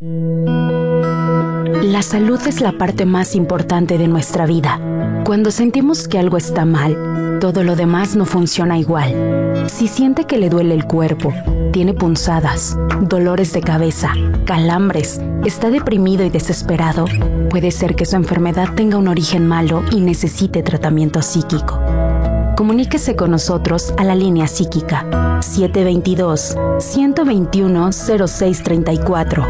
La salud es la parte más importante de nuestra vida. Cuando sentimos que algo está mal, todo lo demás no funciona igual. Si siente que le duele el cuerpo, tiene punzadas, dolores de cabeza, calambres, está deprimido y desesperado, puede ser que su enfermedad tenga un origen malo y necesite tratamiento psíquico. Comuníquese con nosotros a la línea psíquica 722-121-0634.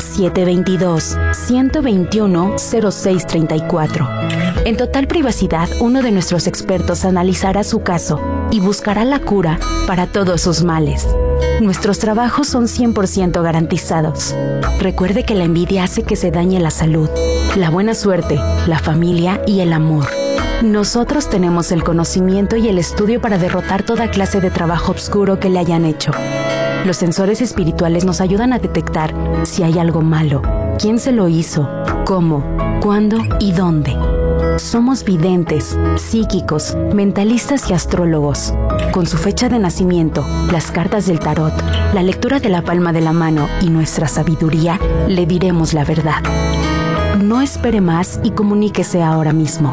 722-121-0634. En total privacidad, uno de nuestros expertos analizará su caso y buscará la cura para todos sus males. Nuestros trabajos son 100% garantizados. Recuerde que la envidia hace que se dañe la salud, la buena suerte, la familia y el amor. Nosotros tenemos el conocimiento y el estudio para derrotar toda clase de trabajo oscuro que le hayan hecho. Los sensores espirituales nos ayudan a detectar si hay algo malo, quién se lo hizo, cómo, cuándo y dónde. Somos videntes, psíquicos, mentalistas y astrólogos. Con su fecha de nacimiento, las cartas del tarot, la lectura de la palma de la mano y nuestra sabiduría, le diremos la verdad. No espere más y comuníquese ahora mismo.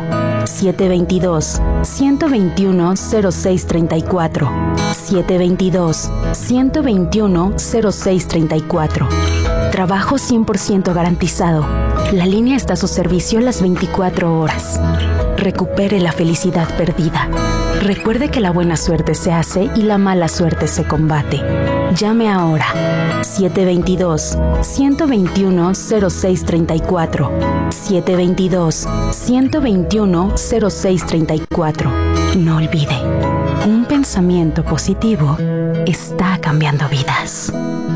722-121-0634. 722-121-0634. Trabajo 100% garantizado. La línea está a su servicio las 24 horas. Recupere la felicidad perdida. Recuerde que la buena suerte se hace y la mala suerte se combate. Llame ahora. 722-121-0634. 722-121-0634. No olvide, un pensamiento positivo está cambiando vidas.